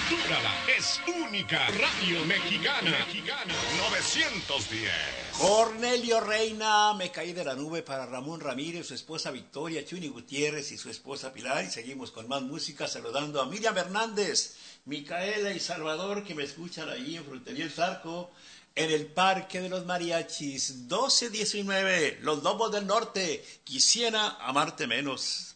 Cultura es única. Radio Mexicana. 910. Cornelio Reina, me caí de la nube para Ramón Ramírez, su esposa Victoria, Chuni Gutiérrez y su esposa Pilar. Y seguimos con más música, saludando a Miriam Hernández, Micaela y Salvador, que me escuchan ahí en Frutería El Zarco, en el Parque de los Mariachis. 1219, Los Lobos del Norte, quisiera amarte menos.